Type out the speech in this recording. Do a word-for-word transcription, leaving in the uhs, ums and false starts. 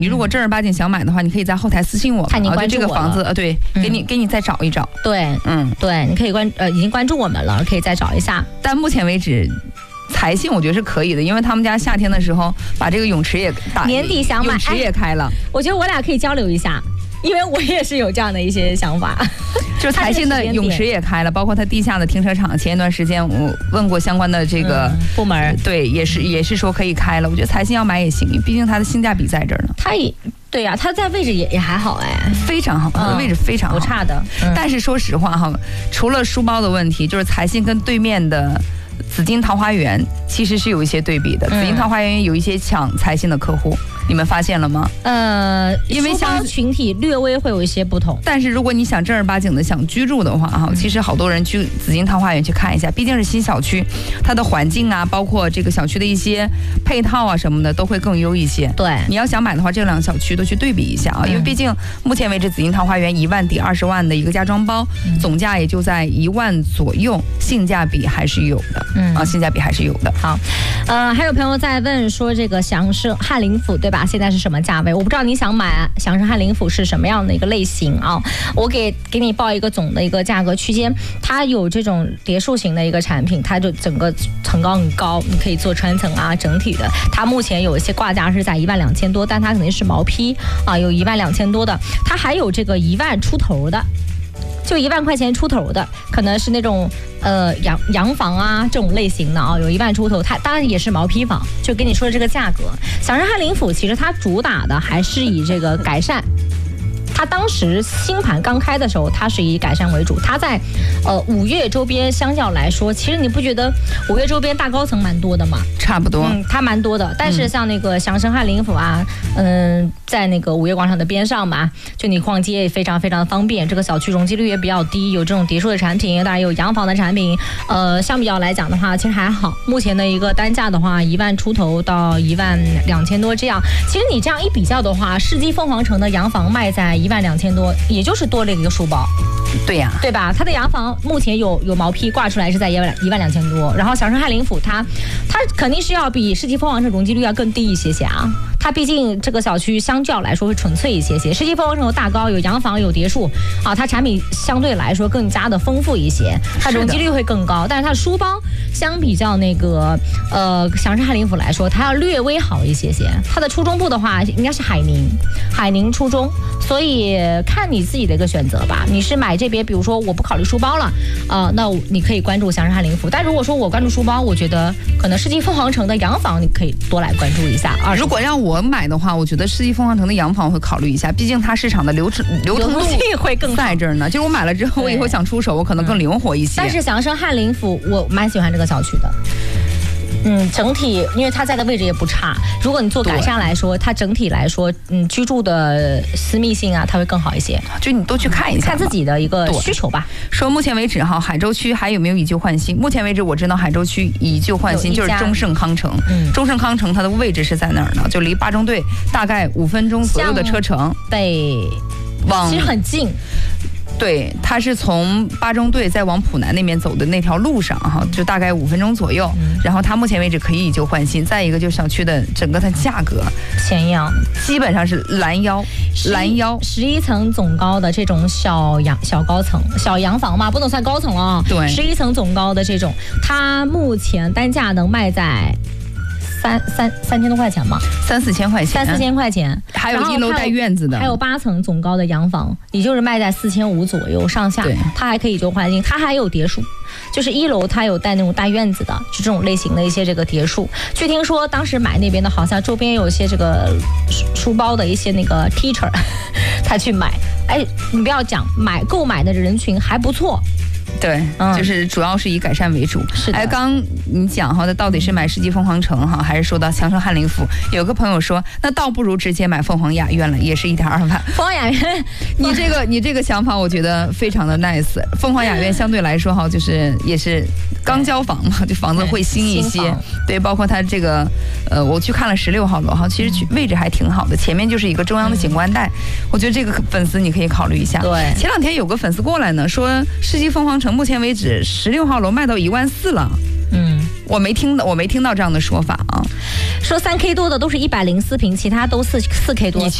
你如果正儿八经想买的话，你可以在后台私信我， 看你关注我了， 这个房子呃，对，给你给你再找一找。 对，嗯，对，你可以关呃已经关注我们了，可以再找一下。 但目前为止，财信我觉得是可以的，因为他们家夏天的时候把这个泳池也打， 年底想买， 泳池也开了。 哎、我觉得我俩可以交流一下。因为我也是有这样的一些想法， 就是财信的泳池也开了，包括它地下的停车场。前一段时间我问过相关的这个、 嗯、部门， 对，也是也是说可以开了。我觉得财信要买也行，毕竟它的性价比在这儿呢。 它也对呀、啊，它在位置也也还好哎， 非常好，它的位置非常好， 不差的。 嗯、但是说实话哈，除了书包的问题，就是财信跟对面的紫金桃花源其实是有一些对比的。紫金桃花源有一些抢财信的客户。你们发现了吗？ 呃，因为书包群体略微会有一些不同， 但是如果你想正儿八经的想居住的话哈、嗯，其实好多人去紫金桃花源去看一下，毕竟是新小区，它的环境啊，包括这个小区的一些配套啊什么的都会更优一些。 对， 你要想买的话，这两个小区都去对比一下啊，嗯、因为毕竟目前为止紫金桃花源一万抵二十万的一个家装包，嗯、总价也就在一万左右，性价比还是有的。嗯啊，性价比还是有的。 好，呃，还有朋友在问说这个祥盛翰林府对吧？现在是什么价位？我不知道你想买祥盛翰林府是什么样的一个类型啊？我给给你报一个总的一个价格区间，它有这种叠墅型的一个产品，它就整个层高很高，你可以做穿层啊，整体的。它目前有一些挂价是在一万两千多，但它肯定是毛坯啊，有一万两千多的，它还有这个一万出头的。就一万块钱出头的，可能是那种呃洋洋房啊这种类型的啊，有一万出头，它当然也是毛坯房，就跟你说的这个价格。祥盛翰林府其实它主打的还是以这个改善。它当时新盘刚开的时候，它是以改善为主。它在呃五岳周边相较来说，其实你不觉得五岳周边大高层蛮多的吗？ 差不多， 嗯，它蛮多的。但是像那个祥盛翰林府啊，嗯、呃，在那个五岳广场的边上嘛，就你逛街也非常非常的方便。这个小区容积率也比较低，有这种叠墅的产品，当然有洋房的产品。呃，相比较来讲的话，其实还好。目前的一个单价的话，一万出头到一万两千多这样。其实你这样一比较的话，世纪凤凰城的洋房卖在一万两千多，也就是多了一个书包。 对呀、啊， 对吧？它的洋房目前有有毛坯挂出来是在一万一万两千多，然后祥盛翰林府它它肯定是要比世纪凤凰城容积率要更低一些些啊。它毕竟这个小区相较来说会纯粹一些些，世纪凤凰城有大高有洋房有叠墅啊，它产品相对来说更加的丰富一些，它容积率会更高，但是它的书包相比较那个呃祥盛翰林府来说，它要略微好一些些。它的初中部的话应该是海宁海宁初中，所以看你自己的一个选择吧。你是买这边，比如说我不考虑书包了啊、呃，那你可以关注祥盛翰林府。但如果说我关注书包，我觉得可能世纪凤凰城的洋房你可以多来关注一下。 如果让我买的话，我觉得世纪凤凰城的洋房我会考虑一下，毕竟它市场的流流通度会更在这儿呢。就是我买了之后，我以后想出手，我可能更灵活一些。 但是祥盛翰林府我蛮喜欢这个小区的。嗯，整体因为它在的位置也不差，如果你做改善来说，它整体来说，嗯，居住的私密性啊，它会更好一些。 就你都去看一下， 看自己的一个需求吧。 说目前为止哈，海州区还有没有以旧换新？目前为止我知道海州区以旧换新就是中盛康城。嗯，中盛康城它的位置是在哪儿呢？就离八中队大概五分钟左右的车程， 北往其实很近。 对，它是从八中队再往浦南那边走的那条路上哈，就大概五分钟左右。嗯、然后它目前为止可以以旧换新。再一个就是小区的整个的价格， 前腰基本上是拦腰，拦腰十一层总高的这种小洋小高层小洋房嘛，不能算高层哦。 对， 十一层总高的这种，它目前单价能卖在。三三三千多块钱嘛， 三四千块钱， 三四千块钱， 还有一楼带院子的， 还有八层总高的洋房，也就是卖在四千五左右上下。它还可以旧换新，它还有叠墅，就是一楼它有带那种大院子的，就这种类型的一些这个叠墅。据听说当时买那边的好像周边有一些这个书包的一些那个 teacher， 他去买，哎，你不要讲，买购买的人群还不错。 对、嗯，就是主要是以改善为主。 是的。 哎，刚你讲哈，那到底是买世纪凤凰城哈，还是说到祥盛翰林府？有个朋友说，那倒不如直接买凤凰雅苑了，也是一点二万。 凤凰雅苑， 你这个你这个想法，我觉得非常的 nice。凤凰雅苑相对来说哈，就是也是刚交房嘛，就房子会新一些。对，包括它这个呃，我去看了十六号楼哈，其实位置还挺好的，前面就是一个中央的景观带，我觉得这个粉丝你可以考虑一下。 对， 前两天有个粉丝过来呢，说世纪凤凰城目前为止十六号楼卖到一万四了。嗯， 我没听到，我没听到这样的说法啊。 说三 K 多的都是一百零四平，其他都四四 K 多。